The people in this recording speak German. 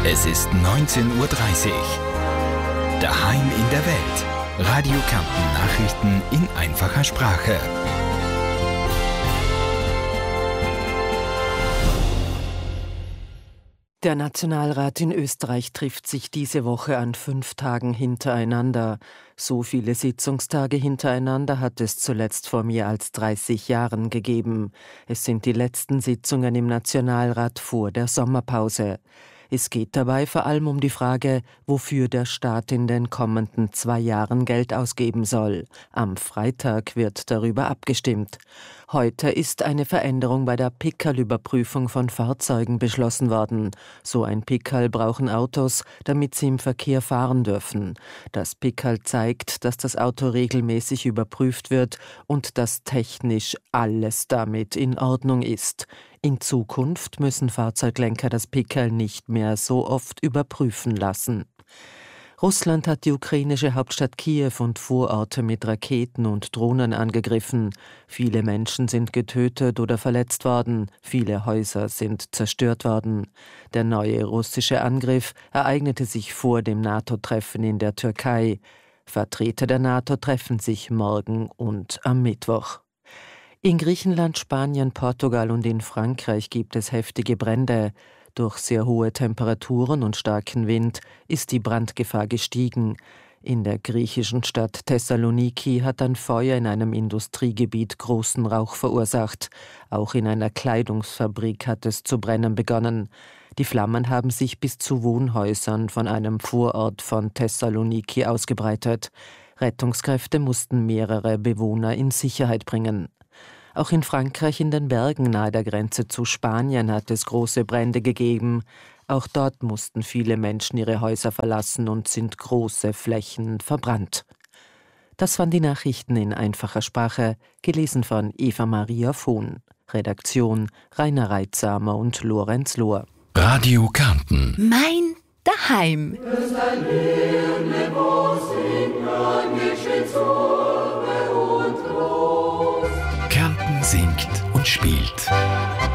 Es ist 19:30 Uhr. Daheim in der Welt. Radio Kärnten Nachrichten in einfacher Sprache. Der Nationalrat in Österreich trifft sich diese Woche an 5 Tagen hintereinander. So viele Sitzungstage hintereinander hat es zuletzt vor mehr als 30 Jahren gegeben. Es sind die letzten Sitzungen im Nationalrat vor der Sommerpause. Es geht dabei vor allem um die Frage, wofür der Staat in den kommenden 2 Jahren Geld ausgeben soll. Am Freitag wird darüber abgestimmt. Heute ist eine Veränderung bei der Pickerl-Überprüfung von Fahrzeugen beschlossen worden. So ein Pickerl brauchen Autos, damit sie im Verkehr fahren dürfen. Das Pickerl zeigt, dass das Auto regelmäßig überprüft wird und dass technisch alles damit in Ordnung ist. In Zukunft müssen Fahrzeuglenker das Pickerl nicht mehr so oft überprüfen lassen. Russland hat die ukrainische Hauptstadt Kiew und Vororte mit Raketen und Drohnen angegriffen. Viele Menschen sind getötet oder verletzt worden. Viele Häuser sind zerstört worden. Der neue russische Angriff ereignete sich vor dem NATO-Treffen in der Türkei. Vertreter der NATO treffen sich morgen und am Mittwoch. In Griechenland, Spanien, Portugal und in Frankreich gibt es heftige Brände. Durch sehr hohe Temperaturen und starken Wind ist die Brandgefahr gestiegen. In der griechischen Stadt Thessaloniki hat ein Feuer in einem Industriegebiet großen Rauch verursacht. Auch in einer Kleidungsfabrik hat es zu brennen begonnen. Die Flammen haben sich bis zu Wohnhäusern von einem Vorort von Thessaloniki ausgebreitet. Rettungskräfte mussten mehrere Bewohner in Sicherheit bringen. Auch in Frankreich in den Bergen nahe der Grenze zu Spanien hat es große Brände gegeben. Auch dort mussten viele Menschen ihre Häuser verlassen und sind große Flächen verbrannt. Das waren die Nachrichten in einfacher Sprache, gelesen von Eva-Maria Vohn. Redaktion Rainer Reitsamer und Lorenz Lohr. Radio Kärnten. Mein Daheim.